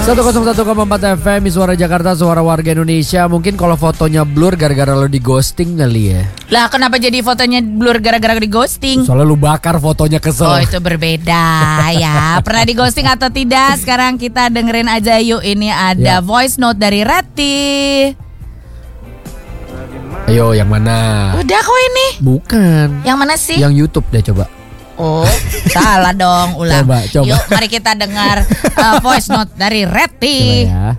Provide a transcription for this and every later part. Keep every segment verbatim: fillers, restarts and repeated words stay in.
seratus satu koma empat F M Suara Jakarta, suara warga Indonesia. Mungkin kalau fotonya blur gara-gara lo di ghosting kali ya. Lah kenapa jadi fotonya blur gara-gara di ghosting? Soalnya lu bakar fotonya, kesel. Oh itu berbeda ya. Pernah di ghosting atau tidak? Sekarang kita dengerin aja yuk. Ini ada ya. Voice note dari Reti. Ayo yang mana? Udah kok ini. Bukan. Yang mana sih? Yang YouTube deh coba. Oh, salah dong, ulang. Coba, coba. Yuk, mari kita dengar uh, voice note dari Reti. Ya.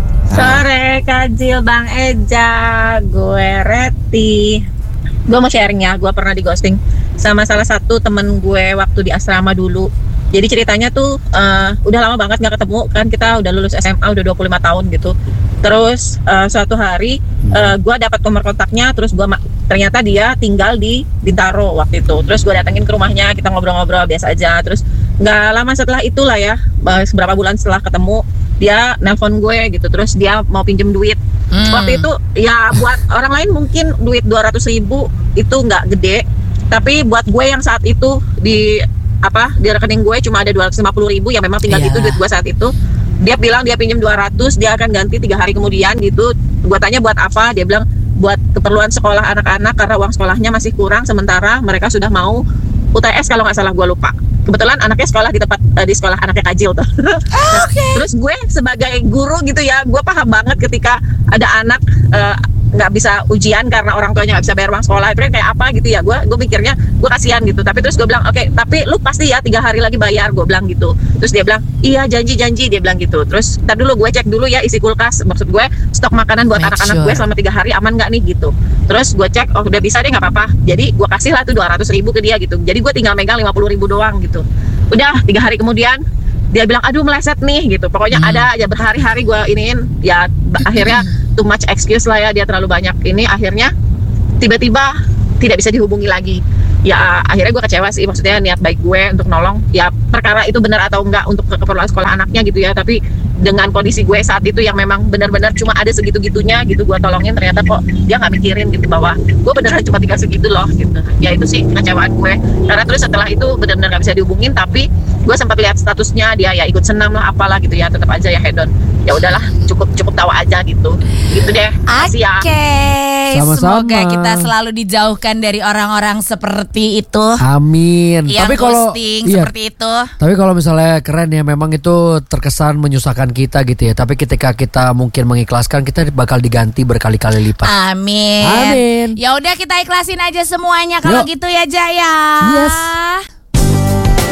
Sore Kajil, Bang Eja, gue Reti. Gue mau sharing ya, gue pernah di ghosting sama salah satu temen gue waktu di asrama dulu. Jadi ceritanya tuh uh, udah lama banget gak ketemu, kan kita udah lulus S M A udah dua puluh lima tahun gitu. Terus uh, suatu hari uh, gue dapat nomor kontaknya, terus gue ma- ternyata dia tinggal di Bintaro waktu itu. Terus gue datengin ke rumahnya, kita ngobrol-ngobrol biasa aja. Terus nggak lama setelah itulah ya, beberapa bulan setelah ketemu, dia nelpon gue gitu. Terus dia mau pinjem duit. Hmm. Waktu itu ya buat orang lain mungkin duit dua ratus ribu itu nggak gede, tapi buat gue yang saat itu di apa di rekening gue cuma ada dua ratus lima puluh ribu, ya memang tinggal yeah. Itu duit gue saat itu. Dia bilang dia pinjam dua ratus, dia akan ganti tiga hari kemudian gitu. Gue tanya buat apa, dia bilang buat keperluan sekolah anak-anak karena uang sekolahnya masih kurang, sementara mereka sudah mau U T S kalau nggak salah, gue lupa. Kebetulan anaknya sekolah di tempat uh, di sekolah anaknya Kajil tuh. Nah, okay. Terus gue sebagai guru gitu ya, gue paham banget ketika ada anak uh, nggak bisa ujian karena orang tuanya nggak bisa bayar uang sekolah, itu kayak apa gitu ya. Gue gue pikirnya gue kasihan gitu, tapi terus gue bilang oke, okay, tapi lu pasti ya tiga hari lagi bayar, gue bilang gitu. Terus dia bilang iya janji-janji, dia bilang gitu. Terus ntar dulu gue cek dulu ya isi kulkas, maksud gue stok makanan buat Make anak-anak sure. gue selama tiga hari aman nggak nih gitu. Terus gue cek, oh udah bisa deh nggak apa-apa. Jadi gue kasih lah tuh dua ratus ribu ke dia gitu. Jadi gue tinggal megang lima puluh ribu doang gitu. Udah tiga hari kemudian dia bilang aduh meleset nih gitu. Pokoknya hmm. ada aja berhari-hari gue iniin ya, akhirnya too much excuse lah ya, dia terlalu banyak ini, akhirnya tiba-tiba tidak bisa dihubungi lagi. Ya akhirnya gue kecewa sih, maksudnya niat baik gue untuk nolong ya, perkara itu benar atau enggak untuk keperluan sekolah anaknya gitu ya, tapi dengan kondisi gue saat itu yang memang benar-benar cuma ada segitu-gitunya gitu, gue tolongin, ternyata kok dia nggak mikirin gitu bahwa gue beneran cuma tinggal segitu loh gitu. Ya itu sih kecewaan gue, karena terus setelah itu benar-benar nggak bisa dihubungin, tapi gue sempat lihat statusnya dia ya ikut senam lah apalah gitu ya, tetap aja ya hedon. Ya udahlah, cukup cukup tawa aja gitu gitu deh. Oke, okay. Sama-sama. Semoga kita selalu dijauhkan dari orang-orang seperti itu. Amin. Yang tapi kalau ghosting iya, seperti itu. Tapi kalau misalnya keren ya, memang itu terkesan menyusahkan kita gitu ya. Tapi ketika kita mungkin mengikhlaskan, kita bakal diganti berkali-kali lipat. Amin. Amin. Ya udah kita ikhlasin aja semuanya kalau gitu ya Jaya. Yes.